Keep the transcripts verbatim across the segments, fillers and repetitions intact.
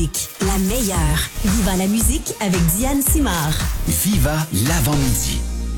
La meilleure. Viva la musique avec Diane Simard. Viva l'avant-midi.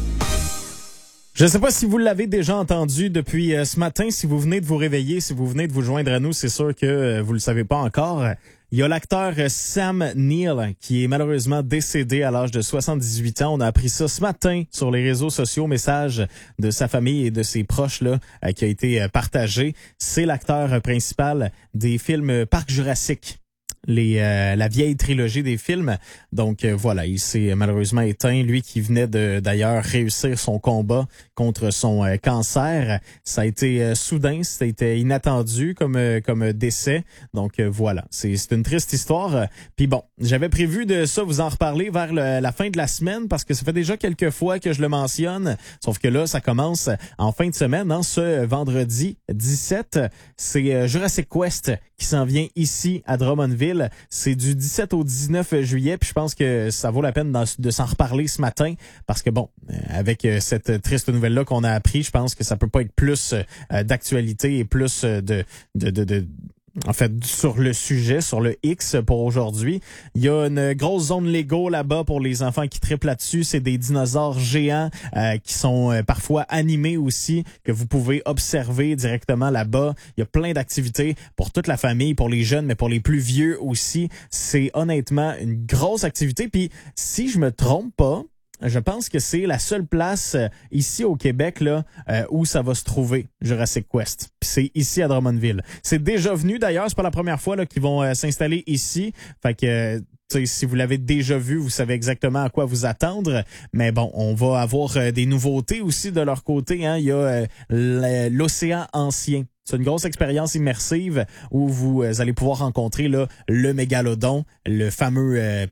Je ne sais pas si vous l'avez déjà entendu depuis euh, ce matin, si vous venez de vous réveiller, si vous venez de vous joindre à nous, c'est sûr que euh, vous le savez pas encore. Il y a l'acteur Sam Neill qui est malheureusement décédé à l'âge de soixante-dix-huit ans. On a appris ça ce matin sur les réseaux sociaux, message de sa famille et de ses proches là euh, qui a été euh, partagé. C'est l'acteur principal des films Parc Jurassique. Les euh, la vieille trilogie des films. Donc euh, voilà, il s'est malheureusement éteint. Lui qui venait de d'ailleurs réussir son combat contre son euh, cancer. Ça a été euh, soudain, ça a été inattendu comme euh, comme décès. Donc euh, voilà, c'est c'est une triste histoire. Puis bon, j'avais prévu de ça vous en reparler vers le, la fin de la semaine parce que ça fait déjà quelques fois que je le mentionne. Sauf que là, ça commence en fin de semaine, hein, ce vendredi dix-sept. C'est euh, Jurassic Quest qui s'en vient ici à Drummondville. C'est du dix-sept au dix-neuf juillet, puis je pense que ça vaut la peine de s'en reparler ce matin, parce que bon, avec cette triste nouvelle-là qu'on a appris, je pense que ça peut pas être plus d'actualité et plus de... de, de, de En fait, sur le sujet, sur le X pour aujourd'hui. Il y a une grosse zone Lego là-bas pour les enfants qui trippent là-dessus. C'est des dinosaures géants euh, qui sont euh, parfois animés aussi, que vous pouvez observer directement là-bas. Il y a plein d'activités pour toute la famille, pour les jeunes, mais pour les plus vieux aussi. C'est honnêtement une grosse activité. Puis, si je me trompe pas, je pense que c'est la seule place euh, ici au Québec là euh, où ça va se trouver, Jurassic Quest. Puis c'est ici à Drummondville. C'est déjà venu d'ailleurs, c'est pas la première fois là qu'ils vont euh, s'installer ici. Fait que euh, t'sais, si vous l'avez déjà vu, vous savez exactement à quoi vous attendre. Mais bon, on va avoir euh, des nouveautés aussi de leur côté. Hein. Il y a euh, l'océan ancien. C'est une grosse expérience immersive où vous euh, allez pouvoir rencontrer là le mégalodon, le fameux euh,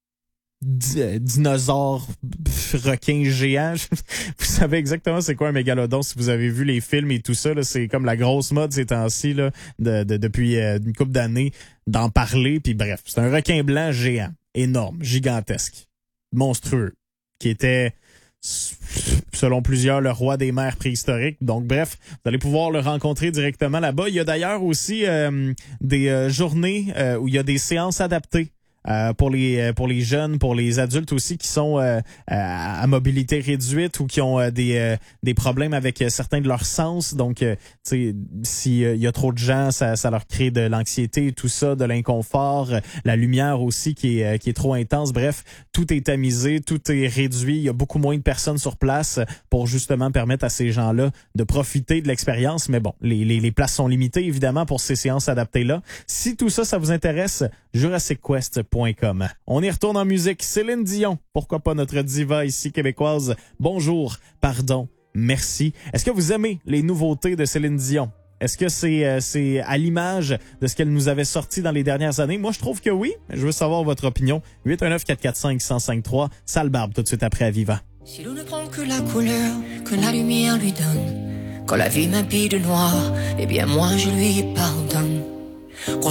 dinosaure requin géant. Vous savez exactement c'est quoi un mégalodon si vous avez vu les films et tout ça. Là, c'est comme la grosse mode ces temps-ci là, de, de, depuis euh, une couple d'années d'en parler. Puis bref, c'est un requin blanc géant, énorme, gigantesque, monstrueux, qui était selon plusieurs le roi des mers préhistoriques. Donc bref, vous allez pouvoir le rencontrer directement là-bas. Il y a d'ailleurs aussi euh, des euh, journées euh, où il y a des séances adaptées. Euh, pour les pour les jeunes, pour les adultes aussi qui sont euh, à mobilité réduite ou qui ont euh, des euh, des problèmes avec euh, certains de leurs sens. Donc, euh, tu sais, s'il euh, y a trop de gens, ça ça leur crée de l'anxiété, tout ça, de l'inconfort, euh, la lumière aussi qui est euh, qui est trop intense. Bref, tout est tamisé, tout est réduit. Il y a beaucoup moins de personnes sur place pour justement permettre à ces gens-là de profiter de l'expérience. Mais bon, les les les places sont limitées évidemment pour ces séances adaptées là. Si tout ça, ça vous intéresse, Jurassic Quest. On y retourne en musique. Céline Dion, pourquoi pas notre diva ici québécoise. Bonjour, pardon, merci. Est-ce que vous aimez les nouveautés de Céline Dion? Est-ce que c'est euh, c'est à l'image de ce qu'elle nous avait sorti dans les dernières années? Moi, je trouve que oui. Je veux savoir votre opinion. huit un neuf, quatre quatre cinq, un zéro cinq trois, Sale Barbe, tout de suite après à Viva. Si l'on ne prend que la couleur que la lumière lui donne, quand la vie m'habille de noir, eh bien moi je lui pardonne. Qu'on